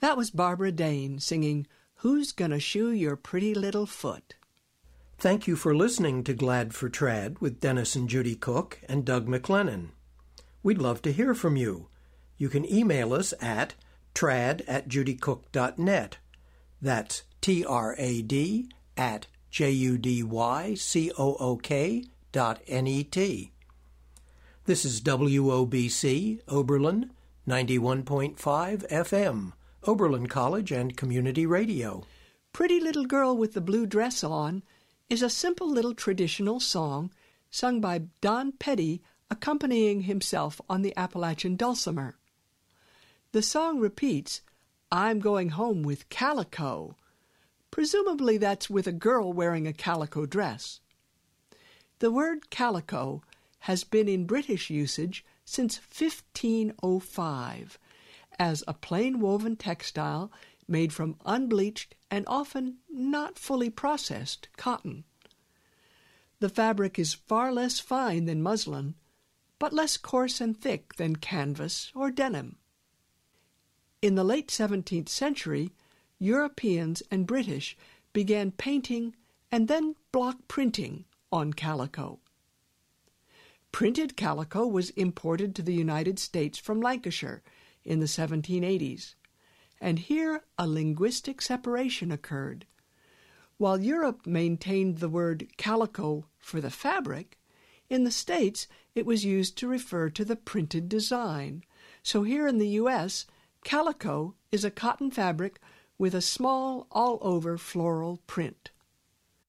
That was Barbara Dane singing Who's Gonna Shoe Your Pretty Little Foot? Thank you for listening to Glad for Trad with Dennis and Judy Cook and Doug McLennan. We'd love to hear from you. You can email us at trad@judycook.net. That's trad@judycook.net. This is WOBC, Oberlin, 91.5 FM, Oberlin College and Community Radio. Pretty Little Girl with the Blue Dress On is a simple little traditional song sung by Don Petty accompanying himself on the Appalachian dulcimer. The song repeats, I'm going home with calico. Presumably that's with a girl wearing a calico dress. The word calico has been in British usage since 1505 as a plain woven textile made from unbleached and often not fully processed cotton. The fabric is far less fine than muslin, but less coarse and thick than canvas or denim. In the late 17th century, Europeans and British began painting and then block printing on calico. Printed calico was imported to the United States from Lancashire in the 1780s, and here a linguistic separation occurred. While Europe maintained the word calico for the fabric, in the States it was used to refer to the printed design. So here in the U.S., calico is a cotton fabric with a small all-over floral print.